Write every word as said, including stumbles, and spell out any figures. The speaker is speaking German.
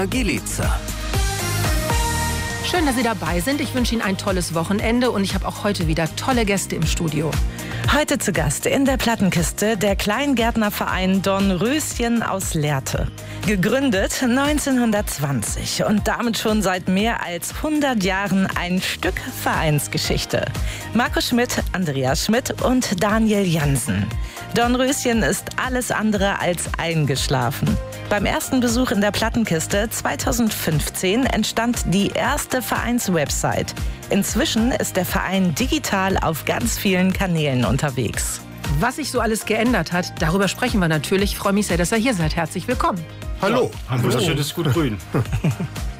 Gilica. Schön, dass Sie dabei sind. Ich wünsche Ihnen ein tolles Wochenende und ich habe auch heute wieder tolle Gäste im Studio. Heute zu Gast in der Plattenkiste der Kleingärtnerverein Dornröschen aus Lehrte. Gegründet neunzehnhundertzwanzig und damit schon seit mehr als hundert Jahren ein Stück Vereinsgeschichte. Marco Schmidt, Andreas Schmidt und Daniel Jansen. Dornröschen ist alles andere als eingeschlafen. Beim ersten Besuch in der Plattenkiste zweitausendfünfzehn entstand die erste Vereinswebsite. Inzwischen ist der Verein digital auf ganz vielen Kanälen unterwegs. Was sich so alles geändert hat, darüber sprechen wir natürlich. Ich freue mich sehr, dass ihr hier seid. Herzlich willkommen. Hallo. Hallo. Wunderschönes Gut Grün.